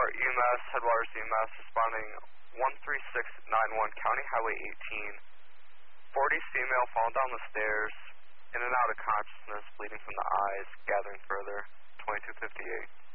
EMS, Headwaters EMS, responding 13691 County Highway 18. 40 female falling down the stairs, in and out of consciousness, bleeding from the eyes, gathering further, 2258.